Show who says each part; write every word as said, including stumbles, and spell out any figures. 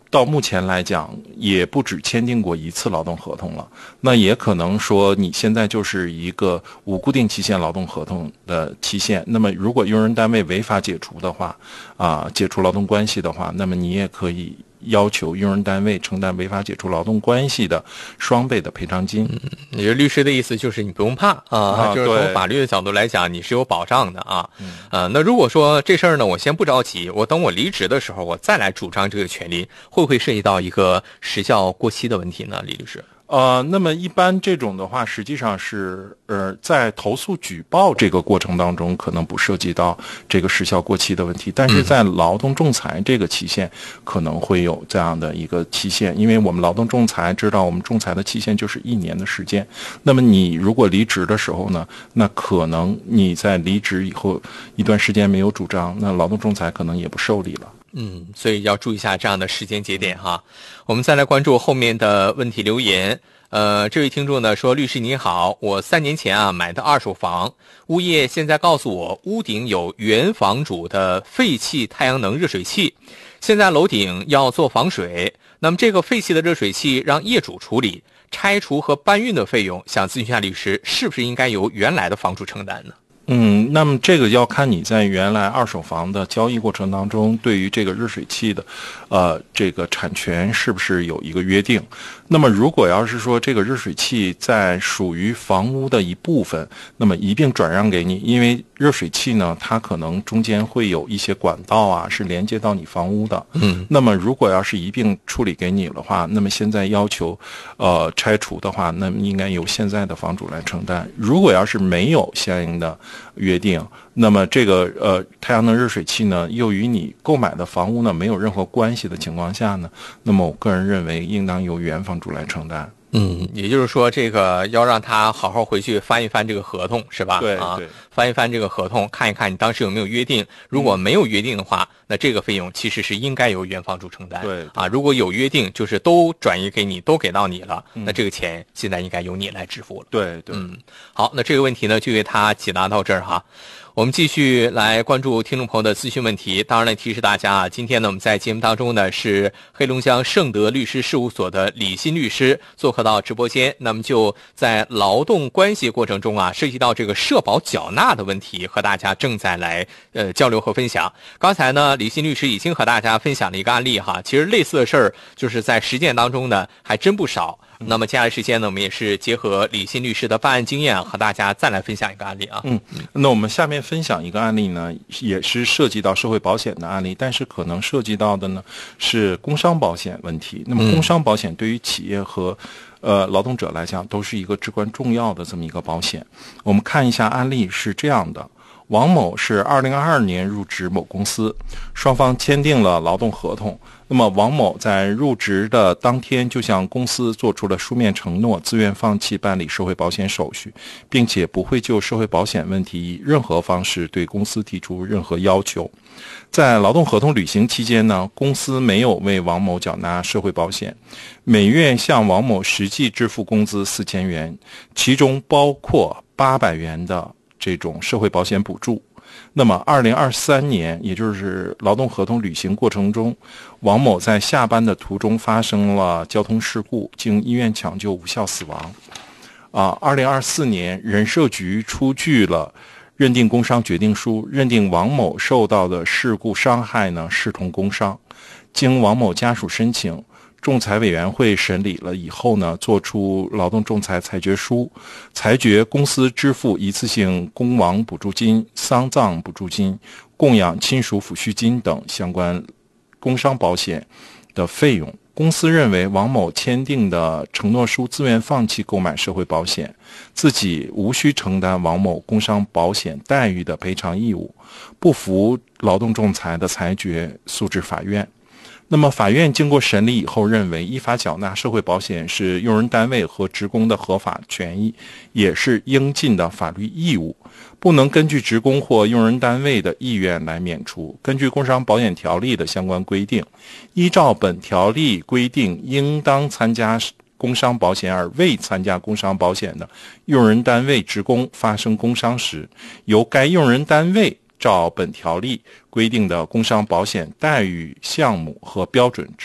Speaker 1: 到目前来讲，也不止签订过一次劳动合同了。那也可能说，你现在就是一个无固定期限劳动合同的期限。那么，如果用人单位违法解除的话，啊，解除劳动关系的话，那么你也可以要求用人单位承担违法解除劳动关系的双倍的赔偿金。
Speaker 2: 嗯，也就是律师的意思就是你不用怕啊，
Speaker 1: 啊
Speaker 2: 就是从法律的角度来讲，你是有保障的啊。嗯、呃，那如果说这事儿呢，我先不着急，我等我离职的时候，我再来主张这个权利，会不会涉及到一个时效过期的问题呢？李律师？
Speaker 1: 呃，那么一般这种的话，实际上是呃，在投诉举报这个过程当中，可能不涉及到这个时效过期的问题，但是在劳动仲裁这个期限可能会有这样的一个期限，因为我们劳动仲裁知道，我们仲裁的期限就是一年的时间。那么你如果离职的时候呢，那可能你在离职以后一段时间没有主张，那劳动仲裁可能也不受理了。
Speaker 2: 嗯，所以要注意一下这样的时间节点哈。我们再来关注后面的问题留言。呃，这位听众呢说，律师你好，我三年前啊买的二手房，物业现在告诉我屋顶有原房主的废弃太阳能热水器，现在楼顶要做防水，那么这个废弃的热水器让业主处理，拆除和搬运的费用，想咨询一下律师，是不是应该由原来的房主承担呢？
Speaker 1: 嗯，那么这个要看你在原来二手房的交易过程当中，对于这个热水器的，呃，这个产权是不是有一个约定？那么如果要是说这个热水器在属于房屋的一部分，那么一并转让给你，因为热水器呢，它可能中间会有一些管道啊，是连接到你房屋的。嗯，那么如果要是一并处理给你的话，那么现在要求，呃，拆除的话，那么应该由现在的房主来承担。如果要是没有相应的约定，那么这个呃太阳能热水器呢，又与你购买的房屋呢没有任何关系的情况下呢，那么我个人认为应当由原房主来承担。
Speaker 2: 嗯，也就是说，这个要让他好好回去翻一翻这个合同，是吧？
Speaker 1: 对，
Speaker 2: 啊
Speaker 1: 对，
Speaker 2: 翻一翻这个合同，看一看你当时有没有约定。如果没有约定的话，那这个费用其实是应该由原房主承担。
Speaker 1: 对，对
Speaker 2: 啊，如果有约定，就是都转移给你，都给到你了，
Speaker 1: 嗯、
Speaker 2: 那这个钱现在应该由你来支付了。
Speaker 1: 对对，
Speaker 2: 嗯，好，那这个问题呢，就为他解答到这儿哈。我们继续来关注听众朋友的咨询问题。当然了，提示大家啊，今天呢，我们在节目当中呢，是黑龙江盛德律师事务所的李欣律师做客到直播间。那么就在劳动关系过程中啊，涉及到这个社保缴纳的问题，和大家正在来呃交流和分享。刚才呢，李欣律师已经和大家分享了一个案例哈，其实类似的事儿就是在实践当中呢，还真不少。那么接下来时间呢，我们也是结合李欣律师的办案经验，和大家再来分享一个案例啊。
Speaker 1: 嗯，那我们下面分享一个案例呢，也是涉及到社会保险的案例，但是可能涉及到的呢是工伤保险问题。那么工伤保险对于企业和呃劳动者来讲都是一个至关重要的这么一个保险。我们看一下案例是这样的。王某是二零二二年入职某公司，双方签订了劳动合同。那么王某在入职的当天就向公司做出了书面承诺，自愿放弃办理社会保险手续，并且不会就社会保险问题以任何方式对公司提出任何要求。在劳动合同履行期间呢，公司没有为王某缴纳社会保险，每月向王某实际支付工资四千元，其中包括八百元的这种社会保险补助。那么二零二三年，也就是劳动合同履行过程中，王某在下班的途中发生了交通事故，经医院抢救无效死亡。啊，二零二四年，人社局出具了认定工伤决定书，认定王某受到的事故伤害呢视同工伤。经王某家属申请，仲裁委员会审理了以后呢，作出劳动仲裁裁决书，裁决公司支付一次性工亡补助金、丧葬补助金、供养亲属抚恤金等相关工伤保险的费用。公司认为王某签订的承诺书自愿放弃购买社会保险，自己无需承担王某工伤保险待遇的赔偿义务，不服劳动仲裁的裁决，诉至法院。那么法院经过审理以后认为，依法缴纳社会保险是用人单位和职工的合法权益，也是应尽的法律义务，不能根据职工或用人单位的意愿来免除。根据工伤保险条例的相关规定，依照本条例规定，应当参加工伤保险而未参加工伤保险的用人单位职工发生工伤时，由该用人单位照本条例规定的工伤保险待遇项目和标准